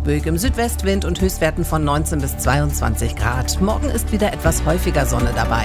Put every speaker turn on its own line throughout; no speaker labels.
ruhig im Südwestwind und Höchstwerten von 19 bis 22 Grad. Morgen ist wieder etwas häufiger Sonne dabei.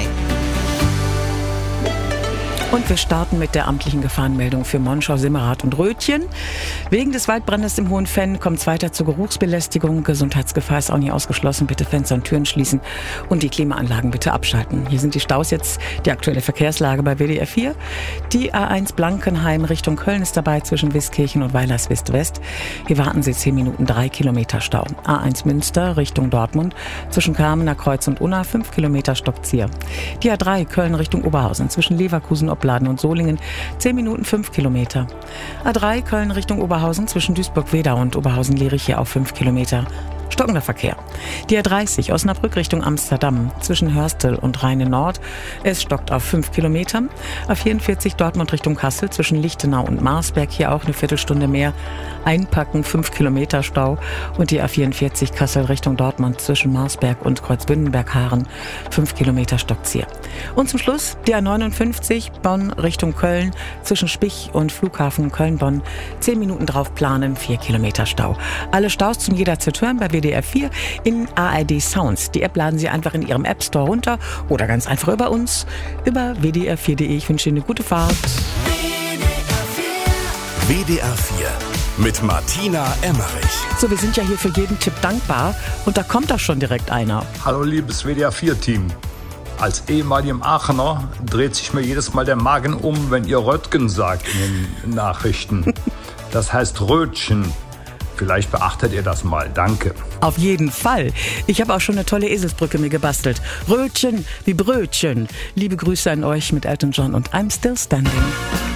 Und wir starten mit der amtlichen Gefahrenmeldung für Monschau, Simmerath und Rötchen. Wegen des Waldbrandes im Hohenfenn kommt es weiter zur Geruchsbelästigung. Gesundheitsgefahr ist auch nicht ausgeschlossen. Bitte Fenster und Türen schließen und die Klimaanlagen bitte abschalten. Hier sind die Staus jetzt, die aktuelle Verkehrslage bei WDR 4. Die A1 Blankenheim Richtung Köln ist dabei zwischen Wiskirchen und Weilerswist-West. Hier warten Sie 10 Minuten, 3 Kilometer Stau. A1 Münster Richtung Dortmund zwischen Kamener Kreuz und Unna 5 Kilometer Stockzier. Die A3 Köln Richtung Oberhausen zwischen Leverkusen, Opladen und Solingen 10 Minuten 5 Kilometer. A3 Köln Richtung Oberhausen zwischen Duisburg-Wedau und Oberhausen-Lierich hier auf 5 Kilometer. Stockender Verkehr. Die A30 Osnabrück Richtung Amsterdam zwischen Hörstel und Rheine-Nord. Es stockt auf 5 Kilometer. A44 Dortmund Richtung Kassel zwischen Lichtenau und Marsberg hier auch eine Viertelstunde mehr. Einpacken, 5 Kilometer Stau. Und die A44 Kassel Richtung Dortmund zwischen Marsberg und Kreuzbündенberg-Haaren 5 Kilometer Stockzier. Und zum Schluss die A59 Bonn Richtung Köln zwischen Spich und Flughafen Köln-Bonn 10 Minuten drauf planen, 4 Kilometer Stau. Alle Staus zum jederzeit hören bei WDR 4 in ARD Sounds. Die App laden Sie einfach in Ihrem App Store runter oder ganz einfach über uns, über wdr4.de. Ich wünsche Ihnen eine gute Fahrt.
WDR 4 mit Martina Emmerich.
So, wir sind ja hier für jeden Tipp dankbar und da kommt doch schon direkt einer.
Hallo liebes WDR 4-Team. Als ehemaligem Aachener dreht sich mir jedes Mal der Magen um, wenn ihr Röttgen sagt in den Nachrichten. Das heißt Rötchen. Vielleicht beachtet ihr das mal. Danke.
Auf jeden Fall. Ich habe auch schon eine tolle Eselsbrücke mir gebastelt. Rötchen wie Brötchen. Liebe Grüße an euch mit Elton John und I'm Still Standing.